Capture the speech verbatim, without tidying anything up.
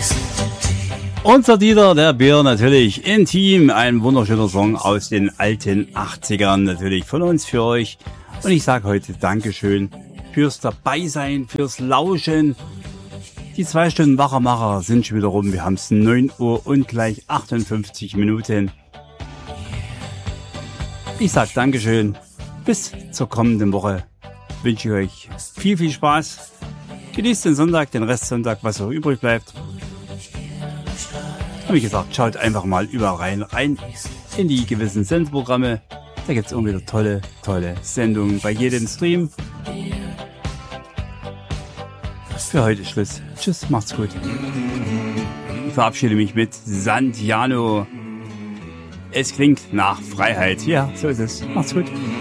Unser Dieter, der Bär, natürlich Intim, ein wunderschöner Song aus den alten achtzigern, natürlich von uns für euch. Und ich sage heute Dankeschön fürs Dabeisein, fürs Lauschen. Die zwei Stunden Wachermacher sind schon wieder rum. Wir haben es neun Uhr und gleich achtundfünfzig Minuten. Ich sage Dankeschön. Bis zur kommenden Woche wünsche ich euch viel, viel Spaß. Genießt den Sonntag, den Restsonntag, was auch übrig bleibt. Wie gesagt, schaut einfach mal überall rein, rein in die gewissen Sendeprogramme. Da gibt es immer wieder tolle, tolle Sendungen bei jedem Stream. Für heute Schluss. Tschüss, macht's gut. Ich verabschiede mich mit Santiano. Es klingt nach Freiheit. Ja, so ist es. Macht's gut.